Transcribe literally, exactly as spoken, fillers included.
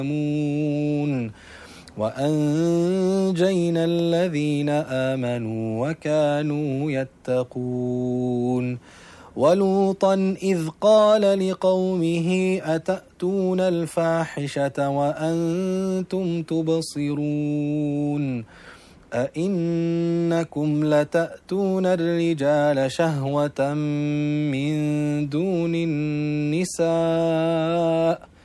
يعلمون وأنجينا الذين آمنوا وكانوا يتقون ولوطا إذ قال لقومه أتأتون الفاحشة وأنتم تبصرون أئنكم لتأتون الرجال شهوة من دون النساء